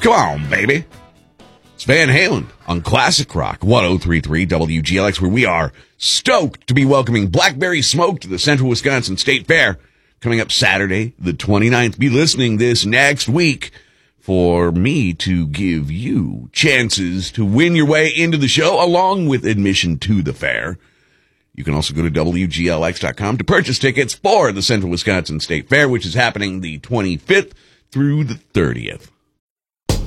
Come on, baby. It's Van Halen on Classic Rock 103.3 WGLX, where we are stoked to be welcoming Blackberry Smoke to the Central Wisconsin State Fair coming up Saturday, the 29th. Be listening this next week for me to give you chances to win your way into the show along with admission to the fair. You can also go to WGLX.com to purchase tickets for the Central Wisconsin State Fair, which is happening the 25th through the 30th.